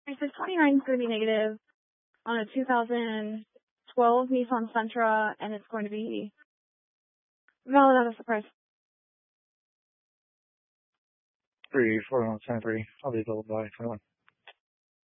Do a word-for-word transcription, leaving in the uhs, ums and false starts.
I said twenty-nine is going to be negative on a two thousand twelve Nissan Sentra, and it's going to be valid at a surprise. Three, four, one, ten, three. I'll be available by twenty-one.